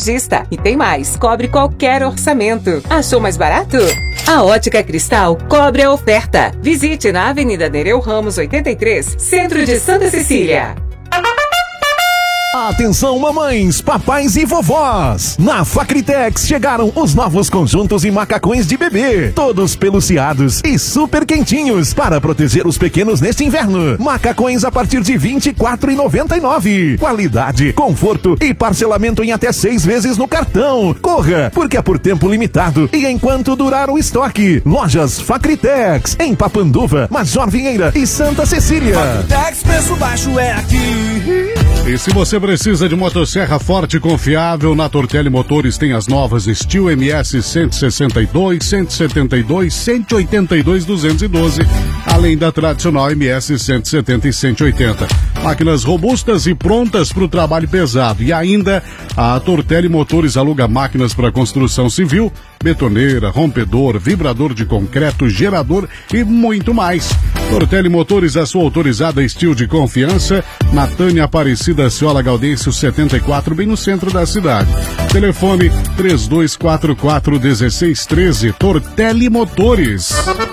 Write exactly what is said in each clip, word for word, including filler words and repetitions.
lojista. E tem mais, cobre qualquer orçamento. Achou mais barato? A Ótica Cristal cobre a oferta. Visite na Avenida Nereu Ramos oitenta e três, Centro de Santa Cecília. Atenção, mamães, papais e vovós! Na Facritex chegaram os novos conjuntos e macacões de bebê, todos peluciados e super quentinhos para proteger os pequenos neste inverno. Macacões a partir de vinte e quatro reais e noventa e nove centavos. Qualidade, conforto e parcelamento em até seis vezes no cartão. Corra, porque é por tempo limitado e enquanto durar o estoque. Lojas Facritex, em Papanduva, Major Vinheira e Santa Cecília. Facritex, preço baixo é aqui. E se você precisa de motosserra forte e confiável, na Tortelli Motores tem as novas Steel M S cento e sessenta e dois, cento e setenta e dois, cento e oitenta e dois, duzentos e doze, além da tradicional M S cento e setenta e cento e oitenta. Máquinas robustas e prontas para o trabalho pesado. E ainda, a Tortelli Motores aluga máquinas para construção civil, betoneira, rompedor, vibrador de concreto, gerador e muito mais. Tortelli Motores, a sua autorizada Steel de confiança, na Tânia Aparecida Ciola Gaudêncio setenta e quatro, bem no centro da cidade. Telefone três dois quatro quatro, um seis um três, Tortelli Motores.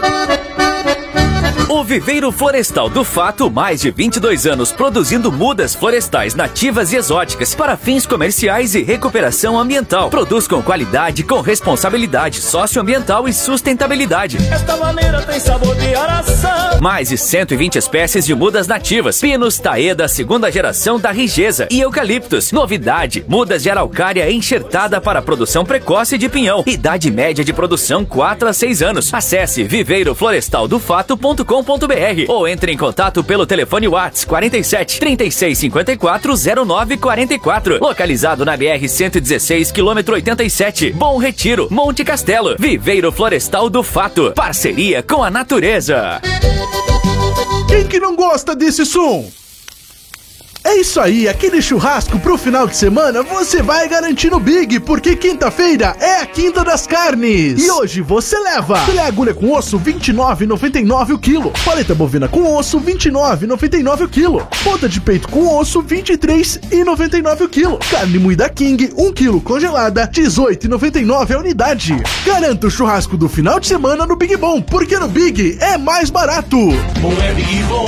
O Viveiro Florestal do Fato, mais de vinte e dois anos produzindo mudas florestais nativas e exóticas para fins comerciais e recuperação ambiental. Produz com qualidade, com responsabilidade socioambiental e sustentabilidade. Esta maneira tem sabor de araçá. Mais de cento e vinte espécies de mudas nativas. Pinos Taeda, segunda geração da Rigesa e eucaliptos. Novidade, mudas de araucária enxertada para produção precoce de pinhão. Idade média de produção quatro a seis anos. Acesse viveiro florestal do fato ponto com ponto br ou entre em contato pelo telefone WhatsApp quarenta e sete, trinta e seis, cinquenta e quatro, zero nove quarenta e quatro. Localizado na B R cento e dezesseis, quilômetro oitenta e sete, Bom Retiro, Monte Castelo. Viveiro Florestal do Fato. Parceria com a natureza. Quem que não gosta desse som? É isso aí, aquele churrasco pro final de semana você vai garantir no Big, porque quinta-feira é a Quinta das Carnes. E hoje você leva filé agulha com osso vinte e nove reais e noventa e nove centavos o quilo, paleta bovina com osso vinte e nove reais e noventa e nove centavos o quilo, ponta de peito com osso vinte e três reais e noventa e nove centavos o quilo, carne moída King um quilo congelada dezoito reais e noventa e nove centavos a unidade. Garanta o churrasco do final de semana no Big Bom, porque no Big é mais barato. Bom é Big Bom.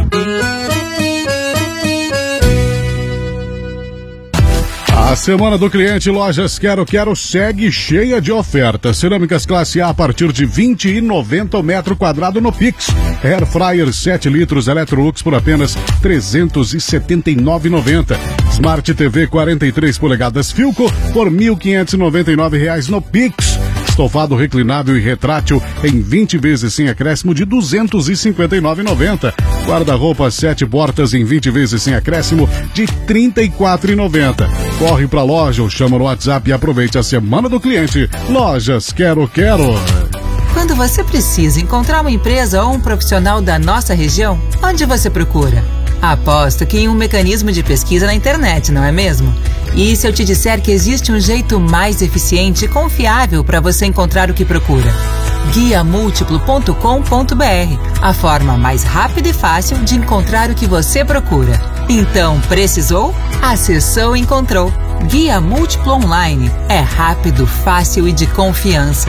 A Semana do Cliente Lojas Quero Quero segue cheia de ofertas. Cerâmicas classe A a partir de vinte e noventa o metro quadrado no Pix. Air Fryer sete litros Electrolux por apenas trezentos e setenta e nove reais e noventa centavos. Smart T V quarenta e três polegadas Philco por mil quinhentos e noventa e nove reais no Pix. Estofado reclinável e retrátil em vinte vezes sem acréscimo de duzentos e cinquenta e nove reais e noventa centavos. Guarda-roupa sete portas em vinte vezes sem acréscimo de trinta e quatro reais e noventa centavos. Corre pra loja ou chama no WhatsApp e aproveite a Semana do Cliente. Lojas Quero Quero. Quando você precisa encontrar uma empresa ou um profissional da nossa região, onde você procura? Aposto que em um mecanismo de pesquisa na internet, não é mesmo? E se eu te disser que existe um jeito mais eficiente e confiável para você encontrar o que procura? guia múltiplo ponto com ponto br, a forma mais rápida e fácil de encontrar o que você procura. Então, precisou? Acessou e encontrou. Guia Múltiplo Online. É rápido, fácil e de confiança.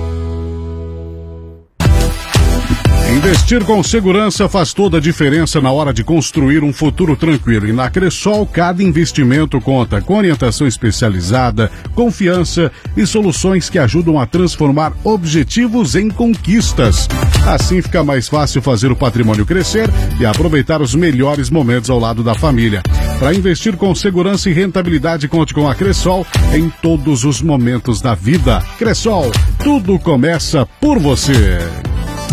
Investir com segurança faz toda a diferença na hora de construir um futuro tranquilo. E na Cressol, cada investimento conta com orientação especializada, confiança e soluções que ajudam a transformar objetivos em conquistas. Assim fica mais fácil fazer o patrimônio crescer e aproveitar os melhores momentos ao lado da família. Para investir com segurança e rentabilidade, conte com a Cressol em todos os momentos da vida. Cressol, tudo começa por você.